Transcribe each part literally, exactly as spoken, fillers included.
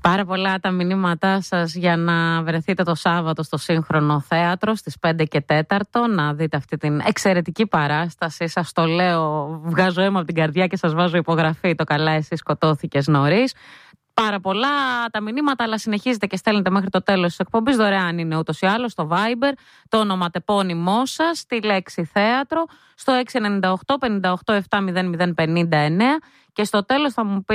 Πάρα πολλά τα μηνύματά σας για να βρεθείτε το Σάββατο στο Σύγχρονο Θέατρο στις πέντε και τέταρτο να δείτε αυτή την εξαιρετική παράσταση. Σας το λέω, βγάζω αίμα από την καρδιά και σας βάζω υπογραφή. Το καλά εσύ σκοτώθηκες νωρίς. Πάρα πολλά τα μηνύματα, αλλά συνεχίζετε και στέλνετε μέχρι το τέλος της εκπομπής. Δωρεάν είναι ούτως ή άλλως στο Viber, το ονοματεπώνυμό σας, τη λέξη θέατρο, στο έξι εννιά οκτώ πενήντα οκτώ επτά μηδέν μηδέν πενήντα εννέα. Και στο τέλος θα μου πει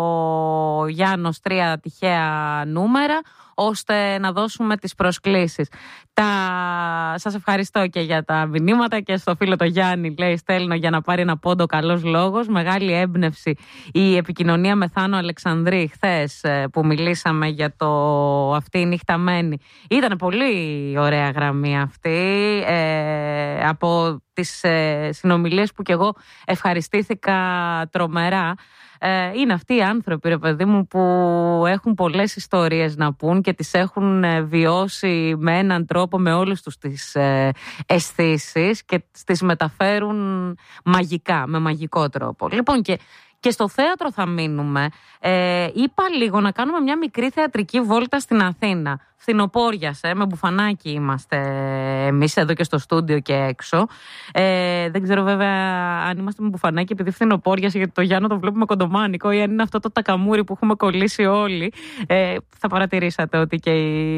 ο Γιάννος τρία τυχαία νούμερα, ώστε να δώσουμε τις προσκλήσεις. Τα... Σας ευχαριστώ και για τα μηνύματα και στο φίλο το Γιάννη, λέει, στέλνω για να πάρει ένα πόντο καλός λόγος. Μεγάλη έμπνευση η επικοινωνία με Θάνο Αλεξανδρή χθες που μιλήσαμε για το αυτή η νύχτα μένει. Ήταν πολύ ωραία γραμμή αυτή, ε, από τις ε, συνομιλίες που κι εγώ ευχαριστήθηκα τρομερά. Είναι αυτοί οι άνθρωποι, ρε παιδί μου, που έχουν πολλές ιστορίες να πούν και τις έχουν βιώσει με έναν τρόπο, με όλες τους τις αισθήσεις και τις μεταφέρουν μαγικά, με μαγικό τρόπο. Λοιπόν, και, και στο θέατρο θα μείνουμε. Ε, είπα λίγο να κάνουμε μια μικρή θεατρική βόλτα στην Αθήνα. Φθινοπόριασε, με μπουφανάκι είμαστε εμείς εδώ και στο στούντιο και έξω. Ε, δεν ξέρω βέβαια αν είμαστε με μπουφανάκι επειδή φθινοπόριασε, γιατί το Γιάννο το βλέπουμε κοντομάνικο, ή αν είναι αυτό το τακαμούρι που έχουμε κολλήσει όλοι. Ε, θα παρατηρήσατε ότι και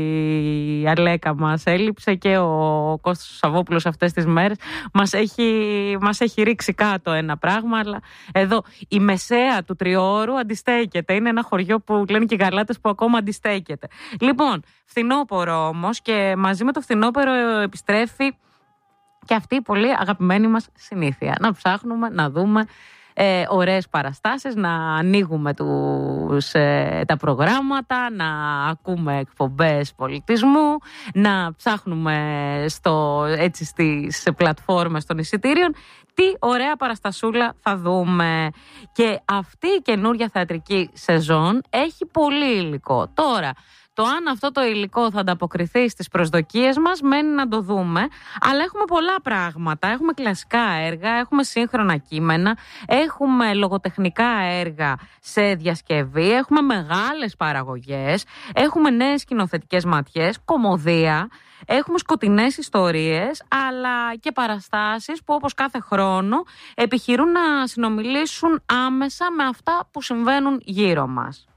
η Αλέκα μας έλειψε και ο Κώστας Σαββόπουλος αυτές τις μέρες. Μας έχει, μας έχει ρίξει κάτω ένα πράγμα, αλλά εδώ η μεσαία του Τριώρου αντιστέκεται. Είναι ένα χωριό που λένε και οι γαλάτες που ακόμα αντιστέκεται. Λοιπόν, φθινόπωρο όμως, και μαζί με το φθινόπωρο επιστρέφει και αυτή η πολύ αγαπημένη μας συνήθεια. Να ψάχνουμε, να δούμε ε, ωραίες παραστάσεις, να ανοίγουμε τους, ε, τα προγράμματα, να ακούμε εκπομπές πολιτισμού, να ψάχνουμε στο, έτσι, στις πλατφόρμες των εισιτήριων τι ωραία παραστασούλα θα δούμε. Και αυτή η καινούρια θεατρική σεζόν έχει πολύ υλικό. Τώρα, το αν αυτό το υλικό θα ανταποκριθεί στις προσδοκίες μας μένει να το δούμε, αλλά έχουμε πολλά πράγματα. Έχουμε κλασικά έργα, έχουμε σύγχρονα κείμενα, έχουμε λογοτεχνικά έργα σε διασκευή, έχουμε μεγάλες παραγωγές, έχουμε νέες σκηνοθετικές ματιές, κωμωδία, έχουμε σκοτεινές ιστορίες, αλλά και παραστάσεις που όπως κάθε χρόνο επιχειρούν να συνομιλήσουν άμεσα με αυτά που συμβαίνουν γύρω μας.